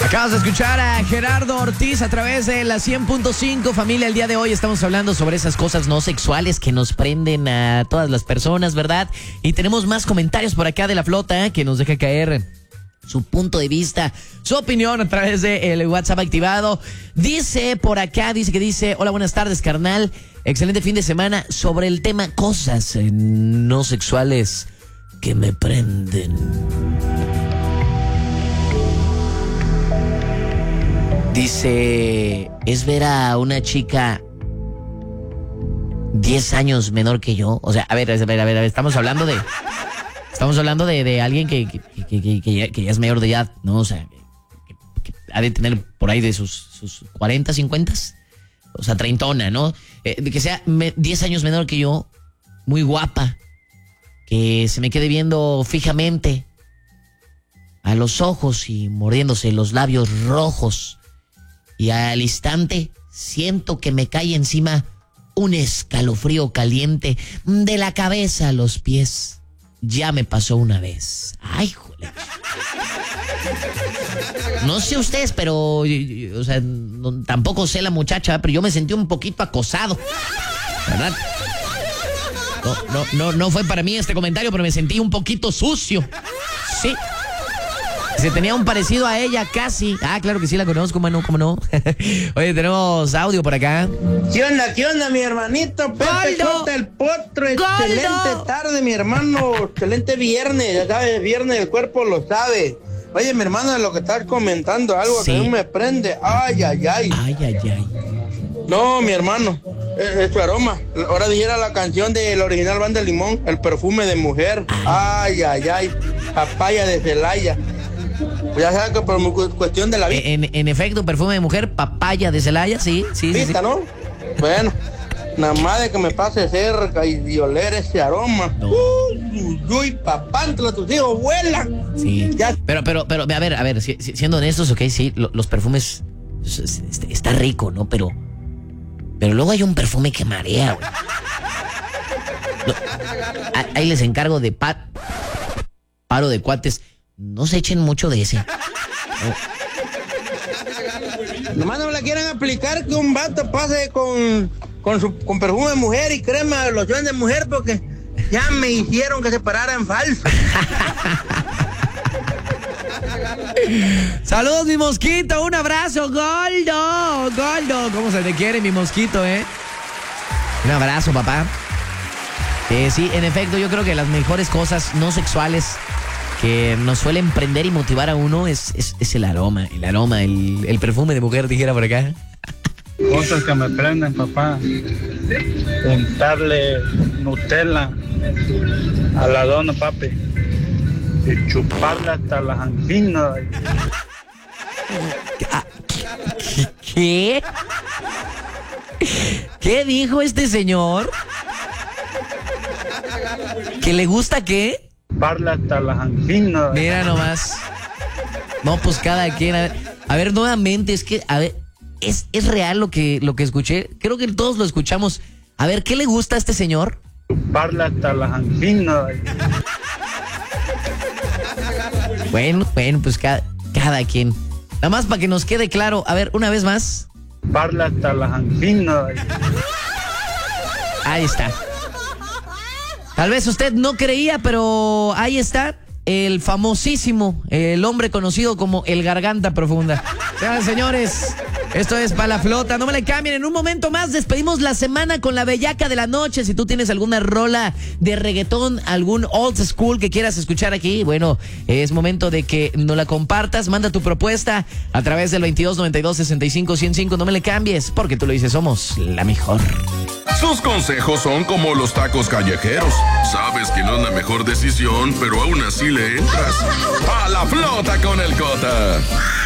Acabas de escuchar a Gerardo Ortiz a través de la 100.5. Familia, el día de hoy estamos hablando sobre esas cosas no sexuales que nos prenden a todas las personas, ¿verdad? Y tenemos más comentarios por acá de la flota que nos deja caer su punto de vista, su opinión a través del WhatsApp activado. Dice por acá, dice, hola, buenas tardes, carnal. Excelente fin de semana. Sobre el tema cosas no sexuales que me prenden. Dice, es ver a una chica 10 años menor que yo. O sea, a ver, estamos hablando de alguien que ya es mayor de edad, ¿no? O sea, que ha de tener por ahí de sus 40, 50, o sea, treintona, ¿no? Que sea 10 años menor que yo, muy guapa, que se me quede viendo fijamente a los ojos y mordiéndose los labios rojos. Y al instante siento que me cae encima un escalofrío caliente de la cabeza a los pies. Ya me pasó una vez. Ay, joder. No sé ustedes, pero o sea, tampoco sé la muchacha, pero yo me sentí un poquito acosado, ¿verdad? No fue para mí este comentario, pero me sentí un poquito sucio. Sí. Se tenía un parecido a ella casi. Ah, claro que sí la conozco, cómo no. Oye, tenemos audio por acá. ¿Qué onda, mi hermanito? Pepe Cota, el Potro. Excelente tarde, mi hermano. Excelente viernes. Ya sabes, viernes el cuerpo lo sabe. Oye, mi hermano, de lo que estás comentando, algo sí. Que no me prende. Ay. No, mi hermano, es tu aroma. Ahora dijera la canción del original Banda Limón, el perfume de mujer. Ay. Papaya de Celaya. Pues ya sabes que por cuestión de la vida. En efecto, perfume de mujer, papaya de Celaya, sí. ¿Vista, no? Bueno, nada más de que me pase cerca y oler ese aroma. No. Uy, papántalo, tus hijos vuelan. Sí. Ya. Pero, a ver, siendo honestos, ok, sí, los perfumes está rico, ¿no? Pero luego hay un perfume que marea, güey. Ahí les encargo de paro de cuates. No se echen mucho de ese. Nomás no me la quieran aplicar que un vato pase con perfume de mujer y crema de loción de mujer, porque ya me hicieron que se parara en falso. Saludos, mi mosquito, un abrazo, Goldo. ¿Cómo se te quiere, mi mosquito, Un abrazo, papá. Sí, en efecto, yo creo que las mejores cosas no sexuales que nos suelen prender y motivar a uno es el aroma, el perfume de mujer, dijera por acá. Cosas que me prenden, papá. Untarle Nutella a la dona, papi. Y chuparle hasta las anginas. ¿Qué? ¿Qué dijo este señor? ¿Que le gusta qué? Chuparle hasta las anginas. Mira nomás. No, pues cada quien. A ver, nuevamente, es que, a ver, ¿es real lo que escuché? Creo que todos lo escuchamos. A ver, ¿qué le gusta a este señor? Chuparle hasta las anginas. Bueno, pues cada quien. Nada más para que nos quede claro. A ver, una vez más. Chuparle hasta las anginas. Ahí está. Tal vez usted no creía, pero ahí está el famosísimo, el hombre conocido como el Garganta Profunda. Sean señores, esto es para la flota. No me le cambien. En un momento más despedimos la semana con la bellaca de la noche. Si tú tienes alguna rola de reggaetón, algún old school que quieras escuchar aquí, bueno, es momento de que nos la compartas. Manda tu propuesta a través del 2292-65-105. No me le cambies, porque tú lo dices, somos la mejor. Sus consejos son como los tacos callejeros. Sabes que no es la mejor decisión, pero aún así le entras. ¡A la flota con el Cota!